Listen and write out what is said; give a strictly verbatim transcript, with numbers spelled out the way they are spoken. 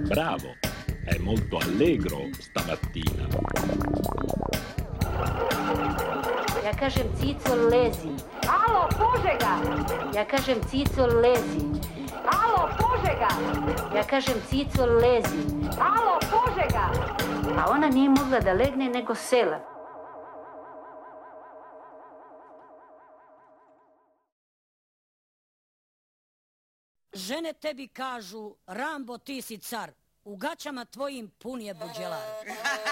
Bravo, è molto allegro stamattina. Ja kažem Cico lezi. Alo, Požega! Ja kažem Cico lezi. Alo, Požega! Ja kažem Cico lezi. Alo, Požega! A ona nije mogla da legne nego sela. Žene tebi kažu, Rambo ti si car, u gaćama tvojim pun je buđelar.